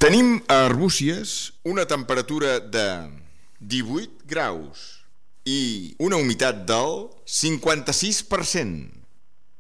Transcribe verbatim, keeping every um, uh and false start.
Tenim a Arbúcies una temperatura de divuit graus i una humitat del cinquanta-sis per cent.